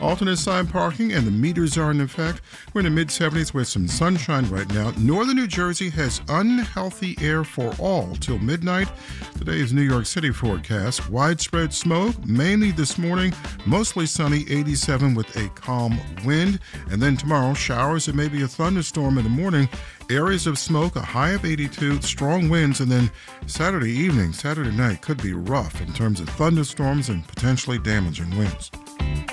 Alternate side parking and the meters are in effect. We're in the mid-70s with some sunshine right now. Northern New Jersey has unhealthy air for all till midnight. Today's New York City forecast. Widespread smoke, mainly this morning. Mostly sunny, 87 with a calm wind. And then tomorrow, showers and maybe a thunderstorm in the morning. Areas of smoke, a high of 82, strong winds. And then Saturday night could be rough in terms of thunderstorms and potentially damaging winds.